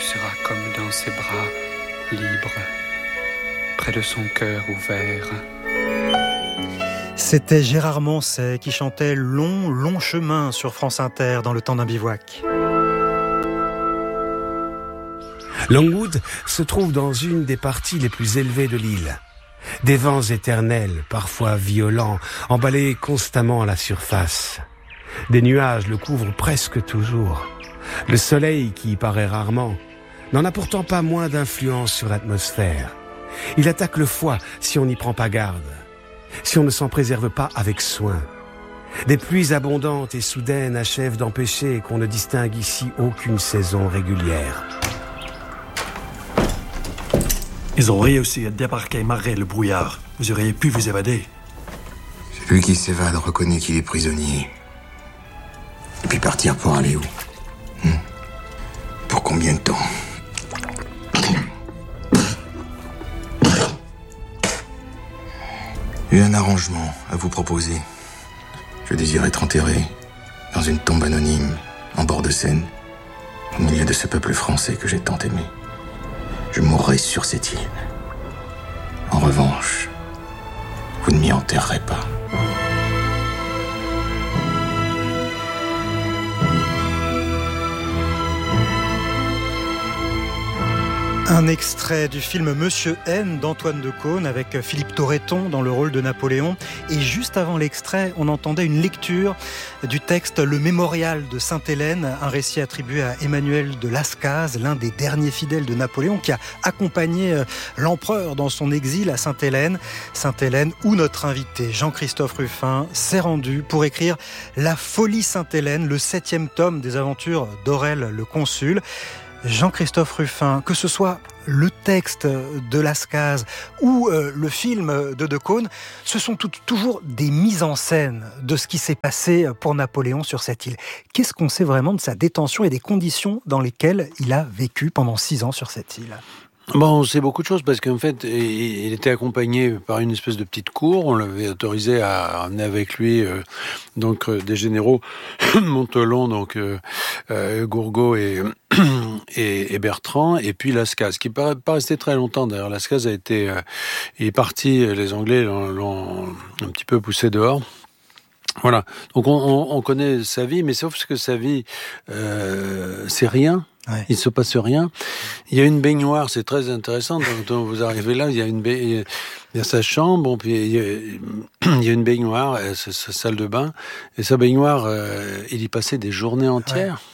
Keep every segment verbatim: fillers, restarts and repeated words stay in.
sera comme dans ses bras, libre, près de son cœur ouvert. C'était Gérard Manset qui chantait Long, long chemin sur France Inter dans le temps d'un bivouac. Longwood se trouve dans une des parties les plus élevées de l'île. Des vents éternels, parfois violents, emballés constamment à la surface. Des nuages le couvrent presque toujours. Le soleil, qui y paraît rarement, n'en a pourtant pas moins d'influence sur l'atmosphère. Il attaque le foie si on n'y prend pas garde, si on ne s'en préserve pas avec soin. Des pluies abondantes et soudaines achèvent d'empêcher qu'on ne distingue ici aucune saison régulière. Ils ont réussi à débarquer malgré le brouillard. Vous auriez pu vous évader. Celui qui s'évade reconnaît qu'il est prisonnier. Et puis partir pour aller où ? hmm Pour combien de temps ? J'ai un arrangement à vous proposer. Je désire être enterré dans une tombe anonyme, en bord de Seine, au milieu de ce peuple français que j'ai tant aimé. Je mourrai sur cette île. En revanche, vous ne m'y enterrerez pas. Un extrait du film Monsieur N d'Antoine de Caunes avec Philippe Torreton dans le rôle de Napoléon. Et juste avant l'extrait, on entendait une lecture du texte Le Mémorial de Sainte-Hélène, un récit attribué à Emmanuel de Lascaz, l'un des derniers fidèles de Napoléon, qui a accompagné l'empereur dans son exil à Sainte-Hélène. Sainte-Hélène, où notre invité Jean-Christophe Rufin s'est rendu pour écrire La Folie Sainte-Hélène, le septième tome des aventures d'Aurèle le Consul. Jean-Christophe Rufin, que ce soit le texte de Lascaz ou euh, le film de De Caunes, ce sont tout, toujours des mises en scène de ce qui s'est passé pour Napoléon sur cette île. Qu'est-ce qu'on sait vraiment de sa détention et des conditions dans lesquelles il a vécu pendant six ans sur cette île ? Bon, on sait beaucoup de choses parce qu'en fait, il était accompagné par une espèce de petite cour. On l'avait autorisé à amener avec lui euh, donc euh, des généraux, Montholon, donc euh, euh, Gourgaud et, et, et Bertrand, et puis Lascaz, qui n'est pas resté très longtemps. D'ailleurs, Lascaz a été, euh, il est parti. Les Anglais l'ont, l'ont un petit peu poussé dehors. Voilà. Donc on, on, on connaît sa vie, mais sauf que sa vie, euh, c'est rien. Ouais. Il se passe rien. Il y a une baignoire, c'est très intéressant. Quand vous arrivez là, il y a une ba... il y a sa chambre, puis il y a, il y a une baignoire, sa, sa salle de bain, et sa baignoire, euh, il y passait des journées entières. Ouais.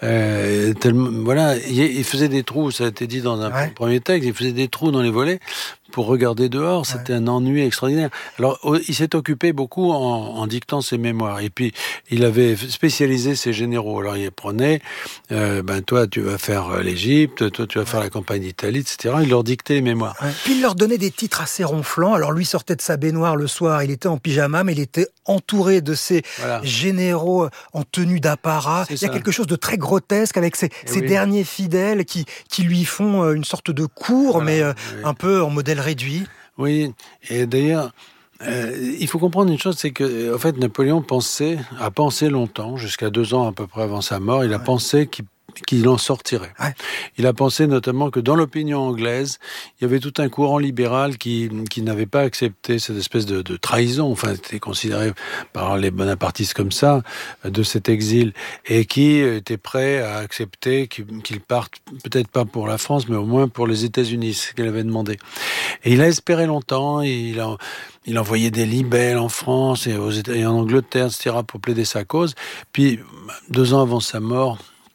Euh, tellement, voilà, il, il faisait des trous, ça a été dit dans un ouais. premier texte, il faisait des trous dans les volets pour regarder dehors, c'était ouais. un ennui extraordinaire. Alors, il s'est occupé beaucoup en, en dictant ses mémoires, et puis il avait spécialisé ses généraux. Alors, il prenait, euh, ben toi, tu vas faire l'Égypte, toi, tu vas ouais. faire la campagne d'Italie, et cetera. Il leur dictait les mémoires. Ouais. Puis il leur donnait des titres assez ronflants. Alors, lui sortait de sa baignoire le soir, il était en pyjama, mais il était entouré de ses voilà. généraux en tenue d'apparat. C'est il y a ça. Quelque chose de très grotesque avec ces, ces oui. derniers fidèles qui, qui lui font une sorte de cours, voilà, mais oui. un peu en modèle réduit. Oui, et d'ailleurs, euh, il faut comprendre une chose, c'est que en fait, Napoléon pensait, a pensé longtemps, jusqu'à deux ans à peu près avant sa mort, il a ouais. pensé qu'il qu'il en sortirait. Ouais. Il a pensé notamment que dans l'opinion anglaise, il y avait tout un courant libéral qui, qui n'avait pas accepté cette espèce de, de trahison, enfin, c'était considéré par les bonapartistes comme ça, de cet exil, et qui était prêt à accepter qu'il parte, peut-être pas pour la France, mais au moins pour les États-Unis, ce qu'il avait demandé. Et il a espéré longtemps, il a... Il envoyait des libelles en France et, aux États, et en Angleterre, et cetera, pour plaider sa cause. Puis, deux ans avant sa mort,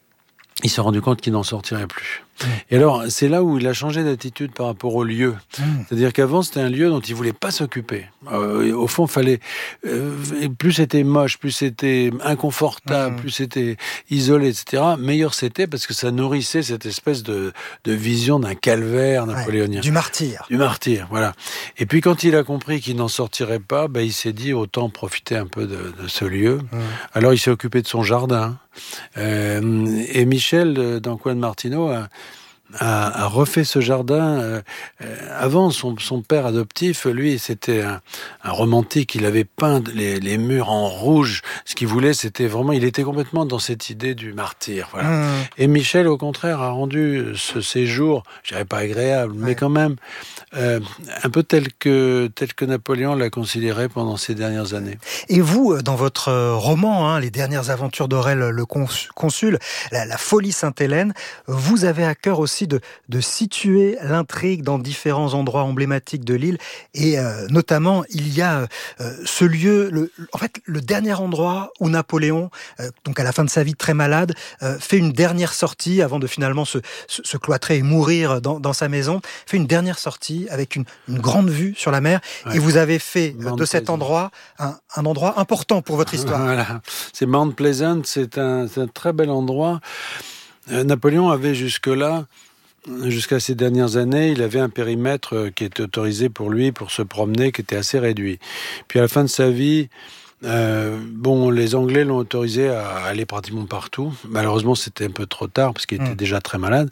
il s'est rendu compte qu'il n'en sortirait plus. Mmh. Et alors, c'est là où il a changé d'attitude par rapport au lieu. Mmh. C'est-à-dire qu'avant, c'était un lieu dont il ne voulait pas s'occuper. Euh, au fond, fallait, euh, plus c'était moche, plus c'était inconfortable, mmh. plus c'était isolé, et cetera, meilleur c'était parce que ça nourrissait cette espèce de, de vision d'un calvaire napoléonien. Ouais, du martyr. Du martyr, voilà. Et puis, quand il a compris qu'il n'en sortirait pas, ben, il s'est dit autant profiter un peu de, de ce lieu. Mmh. Alors, il s'est occupé de son jardin. Euh, et Michel d'Antoine Martineau a, a, a refait ce jardin. Euh, avant, son, son père adoptif, lui, c'était un, un romantique. Il avait peint les, les murs en rouge. Ce qu'il voulait, c'était vraiment... Il était complètement dans cette idée du martyr. Voilà. Mmh. Et Michel, au contraire, a rendu ce séjour, je dirais pas agréable, ouais. mais quand même euh, un peu tel que, tel que Napoléon l'a considéré pendant ces dernières années. Et vous, dans votre roman, hein, Les dernières aventures d'Aurèle le Consul, la, la folie Sainte-Hélène, vous avez à cœur aussi de, de situer l'intrigue dans différents endroits emblématiques de l'île. Et euh, notamment, il y a euh, ce lieu, le, en fait, le dernier endroit où Napoléon, euh, donc à la fin de sa vie très malade, euh, fait une dernière sortie avant de finalement se, se, se cloîtrer et mourir dans, dans sa maison, fait une dernière sortie avec une, une grande vue sur la mer. Ouais. Et vous avez fait Mount de cet Pleasant. endroit un, un endroit important pour votre histoire. Voilà. C'est Mount Pleasant, c'est un, c'est un très bel endroit. Euh, Napoléon avait jusque-là, jusqu'à ces dernières années, il avait un périmètre qui était autorisé pour lui, pour se promener, qui était assez réduit. Puis à la fin de sa vie, euh, bon, les Anglais l'ont autorisé à aller pratiquement partout. Malheureusement, c'était un peu trop tard, parce qu'il était mmh. déjà très malade.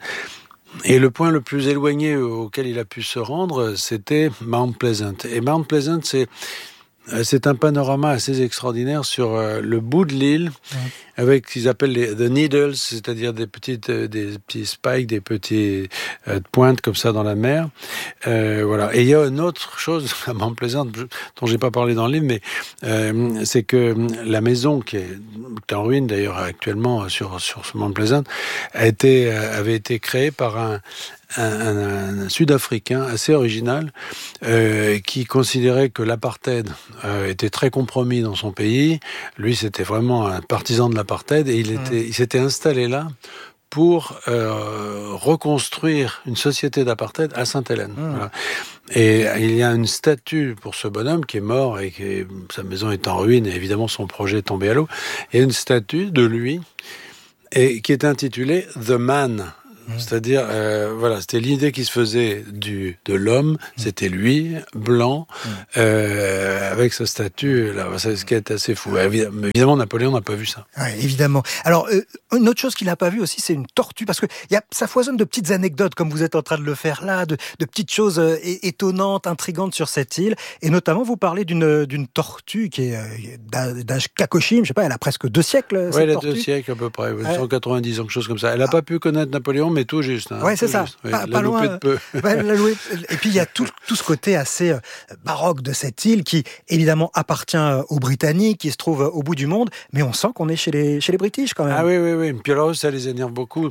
Et le point le plus éloigné auquel il a pu se rendre, c'était Mount Pleasant. Et Mount Pleasant, c'est... C'est un panorama assez extraordinaire sur euh, le bout de l'île, mmh. avec ce qu'ils appellent les the needles, c'est-à-dire des petites, euh, des petits spikes, des petites euh, pointes comme ça dans la mer. Euh, voilà. Et il y a une autre chose à Mount Pleasant dont j'ai pas parlé dans le livre, mais euh, c'est que la maison qui est, qui est en ruine d'ailleurs actuellement sur sur ce Mount Pleasant a été euh, avait été créée par un Un, un, un Sud-Africain assez original euh, qui considérait que l'apartheid euh, était très compromis dans son pays. Lui, c'était vraiment un partisan de l'apartheid et il, était, mmh. il s'était installé là pour euh, reconstruire une société d'apartheid à Sainte-Hélène. Mmh. Voilà. Et il y a une statue pour ce bonhomme qui est mort et qui, sa maison est en ruine et évidemment son projet est tombé à l'eau. Il y a une statue de lui et, qui est intitulée « The Man ». C'est-à-dire, euh, voilà, c'était l'idée qui se faisait du, de l'homme, c'était lui, blanc, euh, avec sa statue, là, c'est ce qui est assez fou. Évidemment, Napoléon n'a pas vu ça. Ouais, évidemment. Alors, euh, une autre chose qu'il n'a pas vu aussi, c'est une tortue, parce que y a, ça foisonne de petites anecdotes, comme vous êtes en train de le faire là, de, de petites choses euh, étonnantes, intrigantes sur cette île, et notamment, vous parlez d'une, d'une tortue qui est euh, d'âge Kakoshim, je sais pas, elle a presque deux siècles, cette ouais, elle a tortue. deux siècles à peu près, ouais. cent quatre-vingt-dix ans, quelque chose comme ça. Elle n'a ah. pas pu connaître Napoléon, mais tout juste. Hein, ouais, c'est ça. Ouais, pas, pas loin. De peu. Ouais, et puis il y a tout, tout ce côté assez euh, baroque de cette île qui, évidemment, appartient aux Britanniques, qui se trouve au bout du monde, mais on sent qu'on est chez les, chez les British quand même. Ah oui, oui, oui. Puis alors, ça les énerve beaucoup.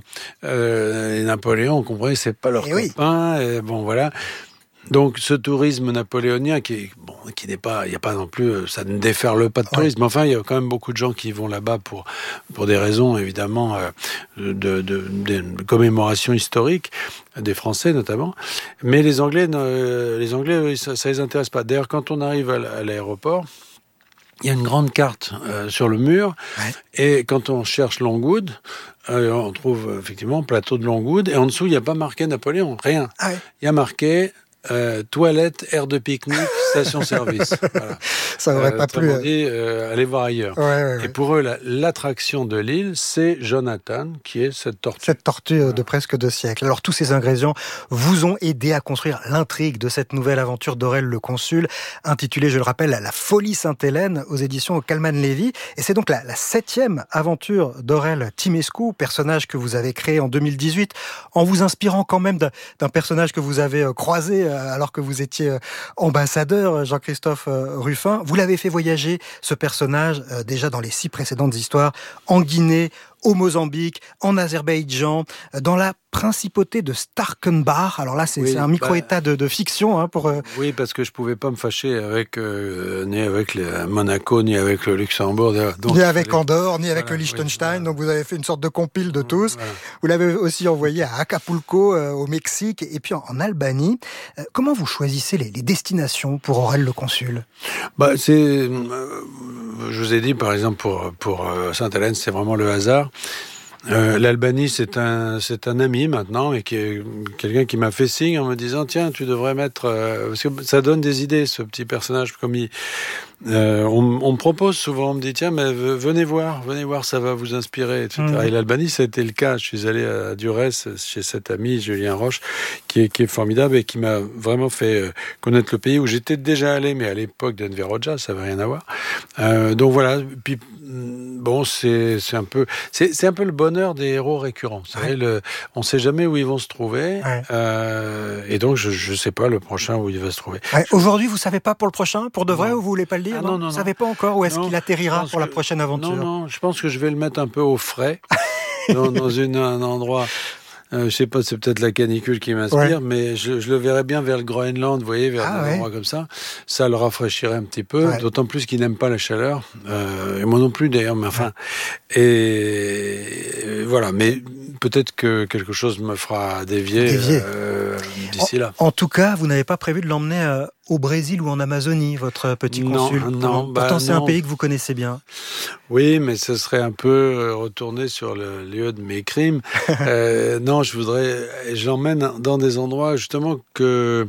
Euh, et Napoléon, on comprend, c'est pas leur et copain. Oui. Et bon, voilà. Donc, ce tourisme napoléonien qui est, bon, qui n'est pas, il n'y a pas non plus, ça ne déferle pas de tourisme. Ouais. Enfin, il y a quand même beaucoup de gens qui vont là-bas pour, pour des raisons, évidemment, euh, de, de, de, de commémoration historique, des Français notamment. Mais les Anglais, euh, les Anglais, ça, ça les intéresse pas. D'ailleurs, quand on arrive à l'aéroport, il y a une grande carte euh, sur le mur, ouais. et quand on cherche Longwood, euh, on trouve effectivement plateau de Longwood, et en dessous, il n'y a pas marqué Napoléon, rien. Ah ouais. Il y a marqué Euh, toilette, aire de pique-nique, station-service. Voilà. Ça n'aurait euh, pas plu. Dit, euh, allez voir ailleurs. Ouais, ouais, ouais. Et pour eux, la, l'attraction de l'île, c'est Jonathan, qui est cette tortue. Cette tortue voilà. de presque deux siècles. Alors, tous ces ingrédients vous ont aidé à construire l'intrigue de cette nouvelle aventure d'Aurèle le Consul, intitulée, je le rappelle, La folie Sainte-Hélène, aux éditions Calman-Lévy. Et c'est donc la, la septième aventure d'Aurèle Timescu, personnage que vous avez créé en deux mille dix-huit, en vous inspirant quand même d'un, d'un personnage que vous avez croisé alors que vous étiez ambassadeur, Jean-Christophe Rufin. Vous l'avez fait voyager, ce personnage, euh, déjà dans les six précédentes histoires, en Guinée, au Mozambique, en Azerbaïdjan, dans la principauté de Starkenbach. Alors là, c'est, oui, c'est un micro-État bah, de, de fiction. Hein, pour, euh... Oui, parce que je ne pouvais pas me fâcher avec, euh, ni avec les Monaco, ni avec le Luxembourg. Donc, ni avec Andorre, ni avec voilà, le Liechtenstein. Oui, voilà. Donc vous avez fait une sorte de compile de tous. Voilà. Vous l'avez aussi envoyé à Acapulco, euh, au Mexique, et puis en, en Albanie. Euh, comment vous choisissez les, les destinations pour Aurèle le Consul ? bah, c'est, euh, Je vous ai dit, par exemple, pour, pour euh, Sainte-Hélène, c'est vraiment le hasard. Euh, L'Albanie, c'est un, c'est un ami maintenant, et qui est quelqu'un qui m'a fait signe en me disant tiens, tu devrais mettre, euh, parce que ça donne des idées, ce petit personnage, comme il, Euh, on, on me propose souvent, on me dit tiens, mais venez voir, venez voir, ça va vous inspirer, et cetera. Mmh. Et l'Albanie, ça a été le cas. Je suis allé à Durrës chez cet ami Julien Roche, qui est, qui est formidable et qui m'a vraiment fait connaître le pays où j'étais déjà allé, mais à l'époque d'Enver Hoxha, ça n'avait rien à voir. Euh, donc voilà. Puis bon, c'est, c'est un peu, c'est, c'est un peu le bonheur des héros récurrents. Vous savez, le, on ne sait jamais où ils vont se trouver, ouais. euh, et donc je ne sais pas le prochain où il va se trouver. Ouais, aujourd'hui, vous savez pas pour le prochain, pour de vrai, non. ou vous voulez pas le dire? Ah, non, non, non, vous savez pas encore où est-ce non, qu'il atterrira pour la que, prochaine aventure? Non, non, je pense que je vais le mettre un peu au frais, dans, dans une, un endroit. Euh, je sais pas, c'est peut-être la canicule qui m'inspire, ouais. mais je, je le verrais bien vers le Groenland, vous voyez, vers ah, un ouais. endroit comme ça. Ça le rafraîchirait un petit peu, ouais. d'autant plus qu'il n'aime pas la chaleur. Euh, et moi non plus d'ailleurs, mais enfin. Ouais. Et, et voilà, mais peut-être que quelque chose me fera dévier, dévier. Euh, d'ici en, là. En tout cas, vous n'avez pas prévu de l'emmener euh, au Brésil ou en Amazonie, votre petit consul? Non, non. Pourtant, bah, c'est non. un pays que vous connaissez bien. Oui, mais ce serait un peu retourner sur le lieu de mes crimes. euh, non, je voudrais... Je l'emmène dans des endroits, justement, que,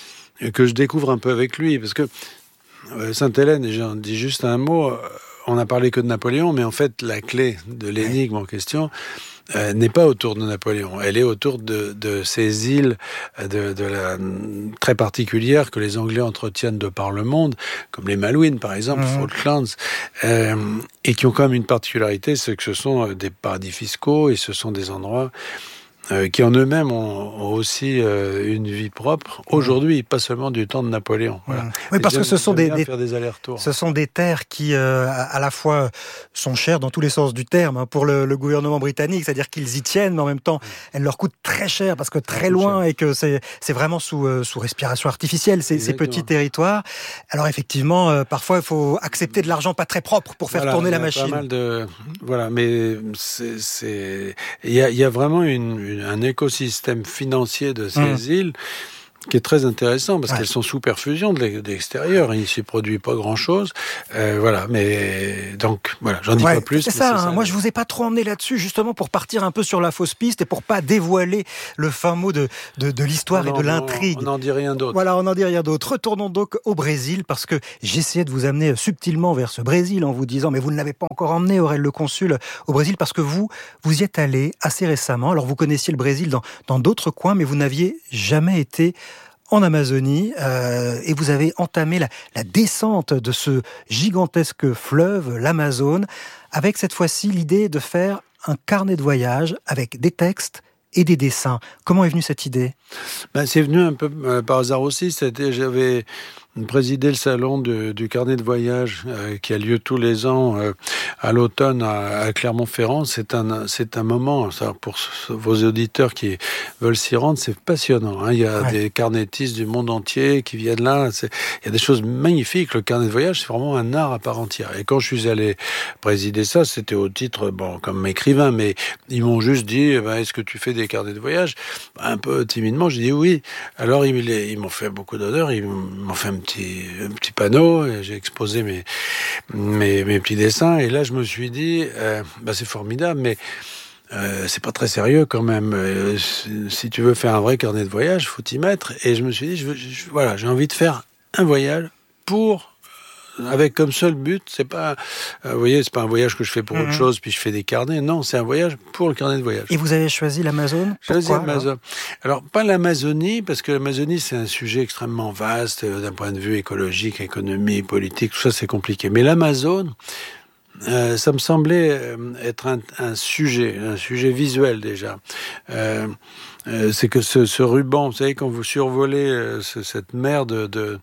que je découvre un peu avec lui. Parce que euh, Sainte-Hélène, et j'en dis juste un mot, on n'a parlé que de Napoléon, mais en fait, la clé de l'énigme en question... Euh, n'est pas autour de Napoléon, elle est autour de, de ces îles de, de la, très particulières que les Anglais entretiennent de par le monde, comme les Malouines par exemple, mmh. Falklands, euh, et qui ont quand même une particularité, c'est que ce sont des paradis fiscaux et ce sont des endroits euh, qui en eux-mêmes ont, ont aussi euh, une vie propre, aujourd'hui, pas seulement du temps de Napoléon. Voilà. Mmh. Oui, parce que ce sont des, des, des allers-retours. Ce sont des terres qui, euh, à la fois, sont chères dans tous les sens du terme hein, pour le, le gouvernement britannique, c'est-à-dire qu'ils y tiennent, mais en même temps, mmh. elles leur coûtent très cher parce que très loin et que c'est, c'est vraiment sous, euh, sous respiration artificielle, ces, ces petits territoires. Alors effectivement, euh, parfois, il faut accepter de l'argent pas très propre pour faire voilà, tourner la il y a machine. Pas mal de, voilà, mais c'est, c'est, il y a, il y a vraiment une, une un écosystème financier de ces mmh. îles qui est très intéressant parce ouais. qu'elles sont sous perfusion de l'extérieur. Il ne s'y produit pas grand-chose. Euh, voilà, mais donc, voilà, j'en dis ouais, pas plus. C'est ça, hein. ça. Moi, je vous ai pas trop emmené là-dessus, justement, pour partir un peu sur la fausse piste et pour pas dévoiler le fin mot de, de, de l'histoire non, et de l'intrigue. On n'en dit rien d'autre. Voilà, on n'en dit rien d'autre. Retournons donc au Brésil parce que j'essayais de vous amener subtilement vers ce Brésil en vous disant, mais vous ne l'avez pas encore emmené, Aurel Le Consul, au Brésil parce que vous, vous y êtes allé assez récemment. Alors, vous connaissiez le Brésil dans, dans d'autres coins, mais vous n'aviez jamais été en Amazonie, euh, et vous avez entamé la, la descente de ce gigantesque fleuve, l'Amazone, avec cette fois-ci l'idée de faire un carnet de voyage avec des textes et des dessins. Comment est venue cette idée ? Ben, c'est venu un peu euh, par hasard aussi. C'était, j'avais présidé le salon de, du carnet de voyage euh, qui a lieu tous les ans euh, à l'automne à, à Clermont-Ferrand. C'est un, c'est un moment, ça, pour vos auditeurs qui veulent s'y rendre, c'est passionnant. Hein. Il y a ouais. des carnétistes du monde entier qui viennent là. C'est, il y a des choses magnifiques. Le carnet de voyage, c'est vraiment un art à part entière. Et quand je suis allé présider ça, c'était au titre, bon, comme écrivain, mais ils m'ont juste dit, eh ben, est-ce que tu fais des carnets de voyage ? Un peu timidement, j'ai dit oui. Alors, ils, ils m'ont fait beaucoup d'honneur. Ils m'ont fait un petit, un petit panneau, et j'ai exposé mes, mes, mes petits dessins, et là je me suis dit, euh, bah c'est formidable, mais euh, c'est pas très sérieux quand même. Euh, si tu veux faire un vrai carnet de voyage, faut t'y mettre. Et je me suis dit, je veux, je, voilà, j'ai envie de faire un voyage pour avec comme seul but, c'est pas, euh, vous voyez, c'est pas un voyage que je fais pour mmh. autre chose, puis je fais des carnets. Non, c'est un voyage pour le carnet de voyage. Et vous avez choisi l'Amazone ? Pourquoi, choisi l'Amazone. Alors, pas l'Amazonie, parce que l'Amazonie, c'est un sujet extrêmement vaste, euh, d'un point de vue écologique, économie, politique, tout ça, c'est compliqué. Mais l'Amazone, euh, ça me semblait euh, être un, un sujet, un sujet visuel déjà. Euh, euh, c'est que ce, ce ruban, vous savez, quand vous survolez euh, ce, cette mer de... de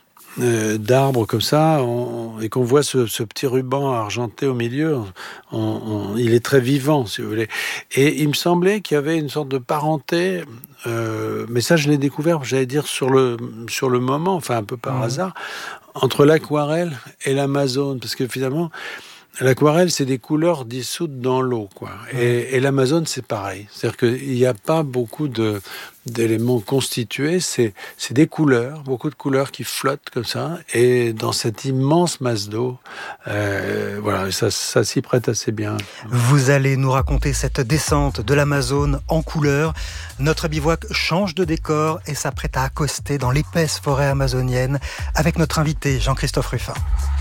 Euh, d'arbres comme ça, on, et qu'on voit ce, ce petit ruban argenté au milieu, on, on, il est très vivant, si vous voulez. Et il me semblait qu'il y avait une sorte de parenté, euh, mais ça je l'ai découvert, j'allais dire, sur le, sur le moment, enfin un peu par mmh. hasard, entre l'aquarelle et l'Amazone, parce que finalement, L'aquarelle, c'est des couleurs dissoutes dans l'eau, quoi. Et, et l'Amazone, c'est pareil. C'est-à-dire qu'il n'y a pas beaucoup de, d'éléments constitués, c'est, c'est des couleurs, beaucoup de couleurs qui flottent comme ça, et dans cette immense masse d'eau, euh, voilà, ça, ça s'y prête assez bien. Vous allez nous raconter cette descente de l'Amazone en couleurs. Notre bivouac change de décor et s'apprête à accoster dans l'épaisse forêt amazonienne avec notre invité Jean-Christophe Rufin.